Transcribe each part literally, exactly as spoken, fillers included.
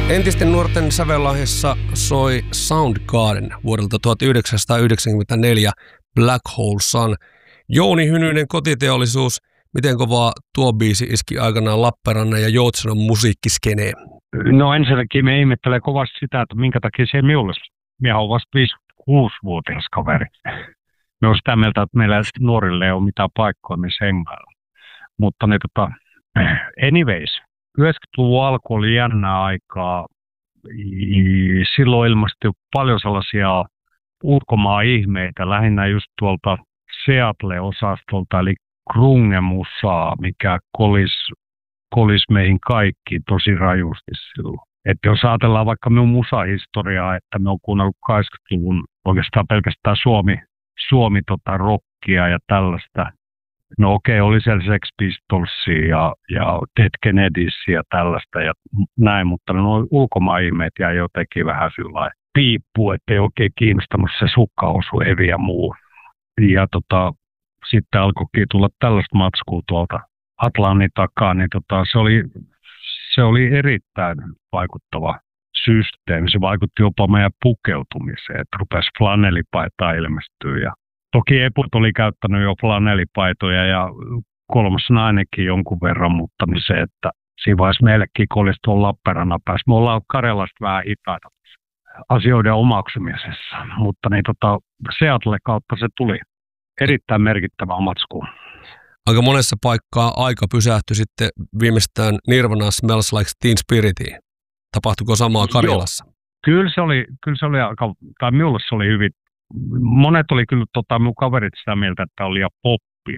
Entisten nuorten sävellahjassa soi Soundgarden vuodelta tuhatyhdeksänsataayhdeksänkymmentäneljä Black Hole Sun. Jouni Hynynen, Kotiteollisuus, miten kovaa tuo biisi iski aikanaan Lappeenrannan ja Joutsenon musiikkiskeneen? No ensinnäkin me ihmettelee kovasti sitä, että minkä takia se minulle. Minä olen vasta viisikymmentäkuusivuotias kaveri. Me on sitä mieltä, että meillä nuorille ei ole mitään paikkoa, missä hengailla. Mutta ne tota, anyways, yhdeksänkymmentäluvun alku oli jännää aikaa. Silloin ilmestyi paljon sellaisia ulkomaan-ihmeitä, lähinnä just tuolta Seattle-osastolta, eli grunge-musaa, mikä kolisi kolis meihin kaikki tosi rajusti silloin. Että jos ajatellaan vaikka minun musahistoriaa, että me on kuunnellut kahdeksankymmentäluvun oikeastaan pelkästään Suomi, Suomi tota rockia ja tällaista. No okei, okay, oli siellä Sex Pistolsia ja, ja Dead Kennedysia ja tällaista ja näin, mutta nuo ulkomaan-ihmeet jäi jotenkin vähän sillä piippuun, ettei oikein kiinnostanut se sukkaosu, Evi ja muu. Ja tota, sitten alkoikin tulla tällaista matskua tuolta Atlantin takaa, niin tota, se, oli, se oli erittäin vaikuttava systeemi. Se vaikutti jopa meidän pukeutumiseen, että rupesi flanellipaitaa ilmestyä. Ja toki Eput oli käyttänyt jo flanellipaitoja ja kolmas nainenkin jonkun verran, mutta niin se, että siinä vaiheessa meillekin kolisi tuolla Lappeenrannan päässä. Me ollaan Karjalasta vähän hitaita asioiden omaksumisessa, mutta niin tota, Seattle kautta se tuli erittäin merkittävä matsku. Aika monessa paikkaa aika pysähtyi sitten viimeistään Nirvana Smells Like Teen Spiritiin. Tapahtuiko samaa Karjalassa? Joo. Kyllä se oli, kyllä se oli aika, tai minulle se oli hyvin, monet oli kyllä tota, minun kaverit sitä mieltä, että oli liian poppia.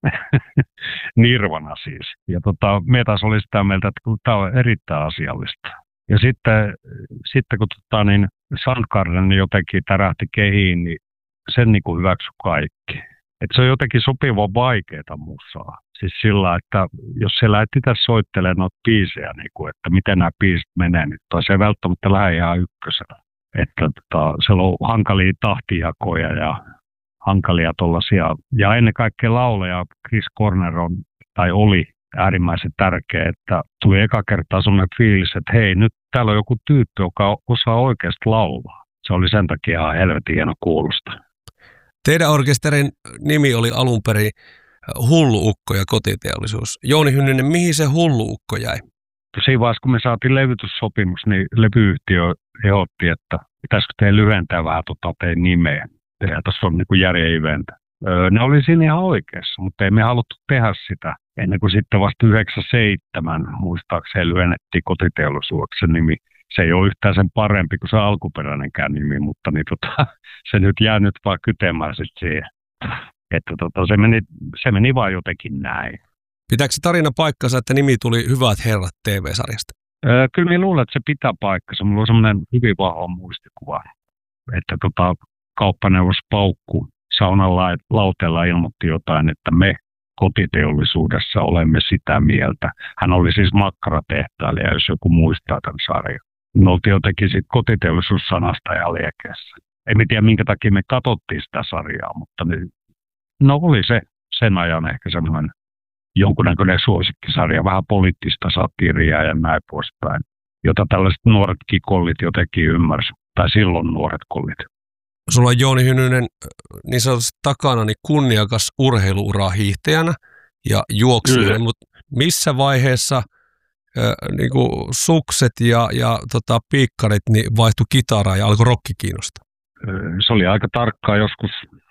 Nirvana siis. Ja tota, me taas oli sitä mieltä, että tämä on erittäin asiallista. Ja sitten, sitten kun tota, niin Soundgarden jotenkin tärähti kehiin, niin sen niin kuin hyväksy kaikki. Et se on jotenkin sopivan vaikeaa musaa. Siis sillä, että jos se lähdet itse soittelemaan noita biisejä, niin kuin, että miten nämä biisit menee, niin toi se ei välttämättä lähde ihan ykkösellä. Että tota, siellä on hankalia tahtijakoja ja hankalia tollaisia. Ja ennen kaikkea lauleja Chris Corner on, tai oli äärimmäisen tärkeä, että tuli eka kertaa sellainen fiilis, että hei, nyt täällä on joku tyyppi, joka osaa oikeasti laulaa. Se oli sen takia ihan helvetin hieno kuulosta. Teidän orkesterin nimi oli alun perin Hullu Ukko ja Kotiteollisuus. Jouni Hynynen, mihin se Hullu Ukko jäi? Siinä vaiheessa, kun me saatiin levytyssopimus, niin levyyhtiö ehdotti, että pitäisikö teidän lyhentää vähän tota teidän nimeä. Ja tässä on niin kuin järjen event. Öö, ne oli siinä ihan oikeassa, mutta ei me haluttu tehdä sitä ennen kuin sitten vasta yhdeksänkymmentäseitsemän muistaakseni lyhennettiin Kotiteollisuuksen nimi. Se ei ole yhtään sen parempi kuin se alkuperäinenkään nimi, mutta niin tota, se nyt jää nyt vaan kytemään sitten siihen. Että tota, se, meni, se meni vaan jotenkin näin. Pitääkö se tarina paikkansa, että nimi tuli Hyvät herrat T V-sarjasta? Öö, kyllä minä luulen, että se pitää paikkansa. Mulla on semmoinen hyvin vahva muistikuva, että tota, kauppaneuvos Paukku saunan lauteella ilmoitti jotain, että me Kotiteollisuudessa olemme sitä mieltä. Hän oli siis makkaratehtailija, jos joku muistaa tämän sarjan. Me oltiin jotenkin siitä Kotiteollisuussanasta ja liekeessä. En tiedä, minkä takia me katsottiin sitä sarjaa, mutta niin, no oli se sen ajan ehkä semmoinen jonkunnäköinen suosikkisarja, vähän poliittista satiiria ja näin poispäin, jota tällaiset nuoret kikollit jotenkin ymmärsi, tai silloin nuoret kollit. Sulla on Jouni Hynynen niin sanotusti takana niin kunniakas urheiluura hiihtäjänä ja juoksijana, mutta missä vaiheessa äh, niin kuin sukset ja, ja tota, piikkarit niin vaihtui kitaraan ja alkoi rokki kiinnostaa? Se oli aika tarkkaa joskus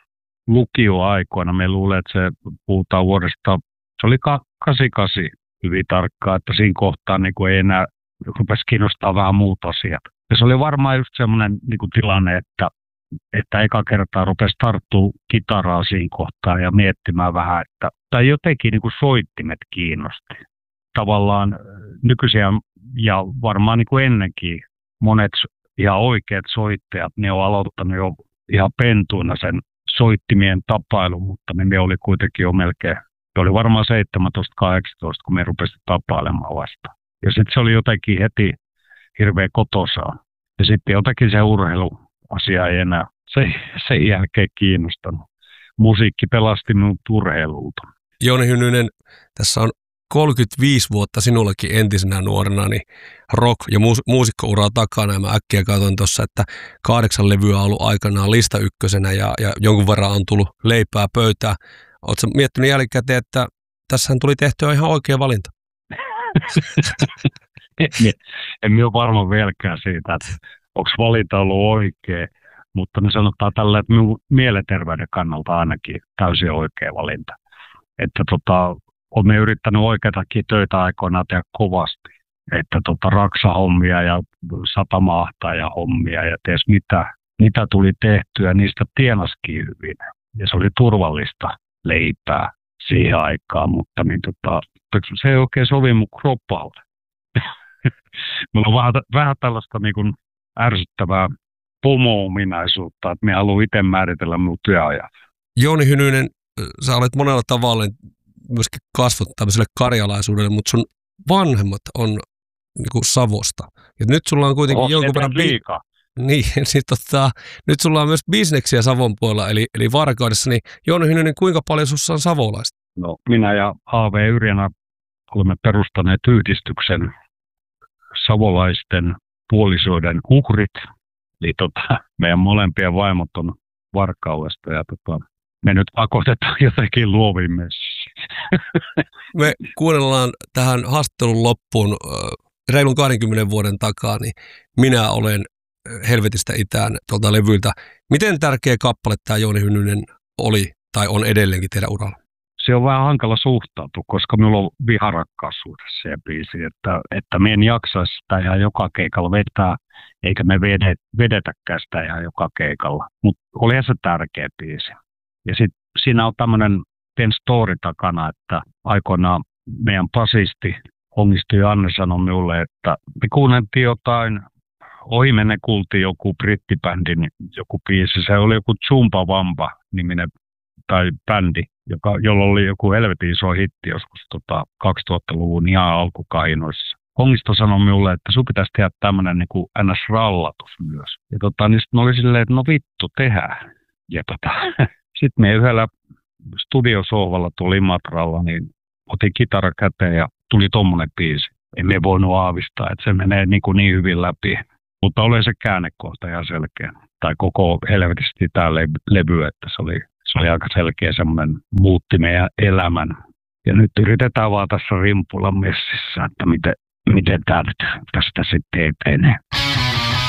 lukioaikoina. Me luulen, että se puhutaan vuodesta, se oli kahdeksankymmentäkahdeksan hyvin tarkkaa, että siinä kohtaa niin kuin ei enää rupesi kiinnostaa vähän muut asiat. Ja se oli varmaan just semmoinen niin kuin tilanne, että että eka kertaa rupesi tarttua kitaraa siinä kohtaa ja miettimään vähän, että tai jotenkin niin kuin soittimet kiinnosti. Tavallaan nykyisiä ja varmaan niin kuin ennenkin monet ihan oikeat soittajat, ne on aloittanut jo ihan pentuina sen soittimien tapailun, mutta ne oli kuitenkin jo melkein, se oli varmaan seitsemäntoista kahdeksantoista, kun me rupesi tapailemaan vasta. Ja sitten se oli jotenkin heti hirveän kotosaa. Ja sitten jotenkin se urheilu asia ei enää se, sen jälkeen kiinnostanut. Musiikki pelasti minut urheilulta. Jouni Hynynen, tässä on kolmekymmentäviisi vuotta sinullakin entisenä nuorena, niin rock- ja muus- muusikkouraa takana, ja mä äkkiä katsoin tuossa, että kahdeksan levyä on ollut aikanaan lista ykkösenä, ja, ja jonkun verran on tullut leipää pöytään. Oletko miettinyt jälkikäteen, että tässähän tuli tehtyä ihan oikea valinta? en, en minä ole varma vieläkään siitä, että onko valinta ollut oikea, mutta me sanotaan tällä, että minun mielenterveyden kannalta ainakin täysin oikea valinta. Että tota, olen yrittänyt oikeatakin töitä aikoinaan tehdä kovasti. Että tota, raksahommia ja satamahtaja-hommia ja ties mitä, mitä tuli tehtyä, niistä tienaskin hyvin. Ja se oli turvallista leipää siihen aikaan, mutta niin tota, se ei oikein sovi mun kroppalle. Mulla on vähän, vähän tällaista niin kuin ärsyttävää pomo-ominaisuutta, että minä haluan itse määritellä mun työajat. Jouni Hynynen, sä olet monella tavalla myöskin kasvanut tämmöiselle karjalaisuudelle, mutta sun vanhemmat on niin kuin Savosta. Ja nyt sulla on kuitenkin oh, jonkun verran... liikaa. Niin, niin tota, nyt sulla on myös bisneksiä Savon puolella, eli, eli Varkaudessa. Niin Jouni Hynynen, kuinka paljon sussa on savolaista? No, minä ja A V Yrjänä olemme perustaneet yhdistyksen savolaisten puolisoiden uhrit. Eli tota, meidän molempien vaimot on Varkaudesta ja tota, me nyt pakotetaan jotenkin luoviin messiin. Me kuunnellaan tähän haastattelun loppuun reilun kaksikymmentä vuoden takaa, niin minä olen Helvetistä itään tuolta levyltä. Miten tärkeä kappale tämä Jouni Hynynen oli tai on edelleenkin teidän uralla? Se on vähän hankala suhtautua, koska minulla on viharakkaus suhdessa se biisi, että, että me en jaksaisi sitä ihan joka keikalla vetää, eikä me vedet, vedetäkään sitä ihan joka keikalla. Mutta olihan se tärkeä biisi. Ja sitten siinä on tämmöinen pieni story takana, että aikoinaan meidän basisti Onnistu Janne sanoi minulle, että me kuunneltiin jotain, ohimennen kuultiin joku brittibändin joku biisi, se oli joku Zumba Wamba-niminen tai bändi, joka, jolla oli joku helvetin iso hitti joskus tota, kaksituhattaluvun ihan alkukainoissa. Ongisto sanoi minulle, että sun pitäisi tehdä tämmöinen niin kuin N S-rallatus myös. Ja tota, niin sitten oli silleen, että no vittu, tehdään. Ja tota, sitten me yhdellä studiosohvalla tuli Imatralla, niin otin kitara käteen ja tuli tommonen biisi. En me voinut aavistaa, että se menee niin, kuin niin hyvin läpi. Mutta oli se käännekohta ihan selkeä. Tai koko helvetisti tämä levy, että se oli, se oli aika selkeä semmoinen, muutti meidän elämän. Ja nyt yritetään vaan tässä rimpulla messissä, että miten, miten tämä tästä sitten etenee.